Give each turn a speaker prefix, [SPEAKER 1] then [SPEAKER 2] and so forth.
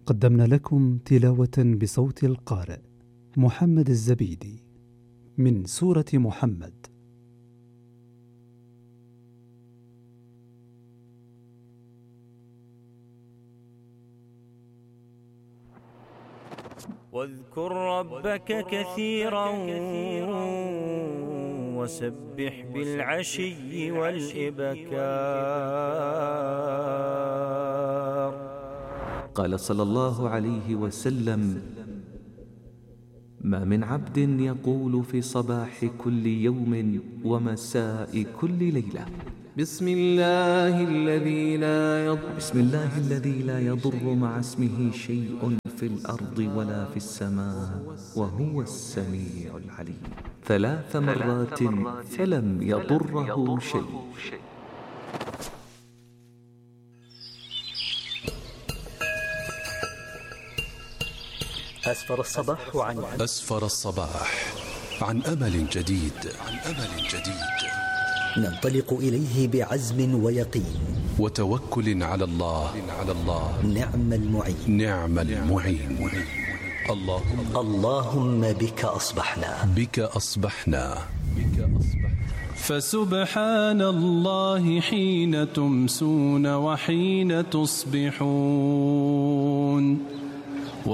[SPEAKER 1] قدمنا لكم تلاوة بصوت القارئ محمد الزبيدي من سورة محمد.
[SPEAKER 2] واذكر ربك كثيرا وسبح بالعشي والإبكار.
[SPEAKER 3] قال صلى الله عليه وسلم: ما من عبد يقول في صباح كل يوم ومساء كل ليلة: بسم الله الذي لا يضر مع اسمه شيء في الأرض ولا في السماء وهو السميع العليم 3 مرات فلم يضره شيء.
[SPEAKER 4] أسفر الصباح عن أمل جديد.
[SPEAKER 5] ننطلق إليه بعزم ويقين
[SPEAKER 4] وتوكل على الله.
[SPEAKER 5] نعم المعين. اللهم بك أصبحنا.
[SPEAKER 6] فسبحان الله حين تمسون وحين تصبحون.